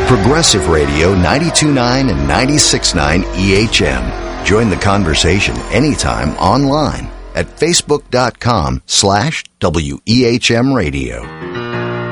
Progressive Radio 92.9 and 96.9 EHM. Join the conversation anytime online at facebook.com/WEHM Radio.